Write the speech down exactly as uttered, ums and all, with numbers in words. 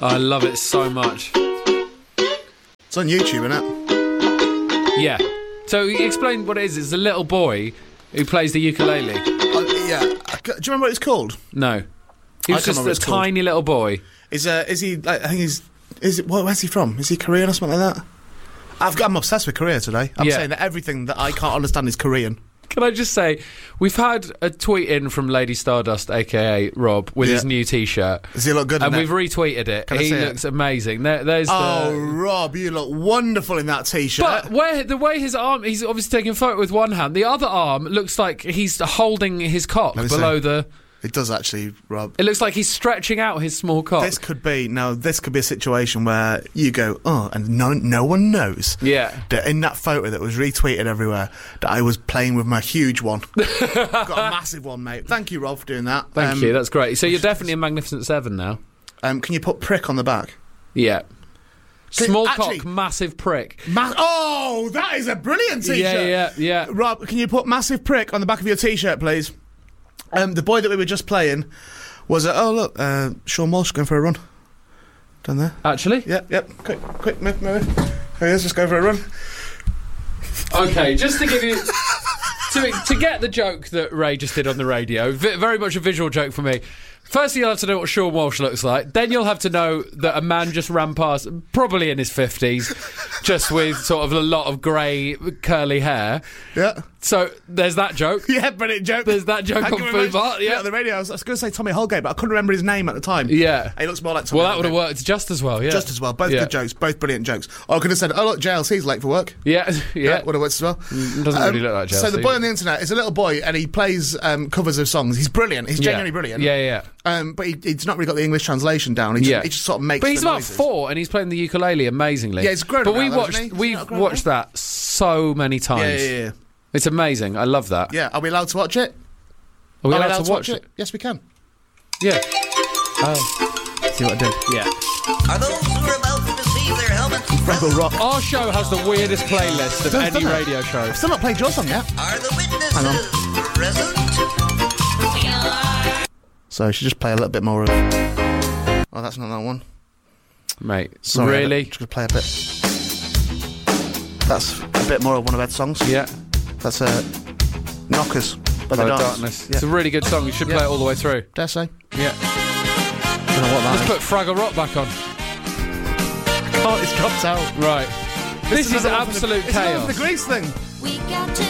I love it so much. It's on YouTube, isn't it? Yeah. So explain what it is. It's a little boy who plays the ukulele. Uh, yeah. Do you remember what it's called? No. He was I can't just remember a what it's called. tiny little boy. Is uh, is he? Like, I think he's. Is it? Where's he from? Is he Korean or something like that? I've got. I'm obsessed with Korea today. I'm Yeah. saying that everything that I can't understand is Korean. Can I just say, we've had a tweet in from Lady Stardust, a k a. Rob, with Yeah. his new T-shirt. Does he look good And in we've it? retweeted it. Can I He see it? looks amazing. There, there's Oh, the... Rob, you look wonderful in that T-shirt. But where the way his arm, he's obviously taking a photo with one hand. The other arm looks like he's holding his cock Let me below see. the... It does actually, Rob. It looks like he's stretching out his small cock. This could be no. This could be a situation where you go, oh, and no, no one knows. Yeah. That in that photo that was retweeted everywhere, that I was playing with my huge one. Got a massive one, mate. Thank you, Rob, for doing that. Thank Um, you, that's great. So you're definitely a Magnificent Seven now? Um, can you put prick on the back? Yeah. Can- Small actually- cock, massive prick. Ma- oh, that is a brilliant T-shirt. Yeah, yeah, yeah. Rob, can you put massive prick on the back of your T-shirt, please? Um, the boy that we were just playing was, uh, oh, look, uh, Sean Walsh going for a run. Down there. Actually? Yep, yep. Quick, quick, move, move. Here he is, just go for a run. Okay, just to give you... to, to get the joke that Ray just did on the radio, v- very much a visual joke for me. Firstly, you'll have to know what Sean Walsh looks like. Then you'll have to know that a man just ran past, probably in his fifties, just with sort of a lot of grey, curly hair. Yeah. So there's that joke. Yeah, brilliant joke. There's that joke Thank on you very Food much. Bar, yeah. on the radio, I was, I was going to say Tommy Holgate, but I couldn't remember his name at the time. Yeah. He looks more like Tommy Well, that would Holgate. have worked just as well, yeah. Just as well. Both Yeah. good jokes, both brilliant jokes. Or I could have said, oh, look, J L C's late for work. Yeah, yeah. Would have worked as well. Mm, doesn't really look like J L C. So the boy on the internet is a little boy and he plays um, covers of songs. He's brilliant. He's Yeah. genuinely brilliant. Yeah, yeah. Um, but he, he's not really got the English translation down. He just, Yeah. he just sort of makes But he's the about noises. four and he's playing the ukulele amazingly. Yeah, he's grown But up we now, though, watched, hasn't he? Has he we've not grown watched up? that so many times. Yeah, yeah, yeah. It's amazing. I love that. Yeah, are we allowed to watch it? Are we Are allowed, to watch it? Yes, we can. Yeah. Oh. See what I did? Yeah. Are those who are about to receive their helmets Rebel present? Rock. Our show has the weirdest playlist of Does, any doesn't it? radio show. I've still not played your song yet. Are the witnesses Hang on. present? So I should just play a little bit more of... Oh, that's not that one. Mate, Sorry, really? I'm just going to play a bit. That's a bit more of one of Ed's songs. Yeah. That's uh, Knockers by The Hello, Darkness. Darkness. Yeah. It's a really good song. You should Yeah. play it all the way through. Dare say. Yeah. Don't know what that Let's is. put Fraggle Rock back on. Oh, it's dropped out. Right. This, is another one for the- absolute it's another chaos. for the Grease thing. We got to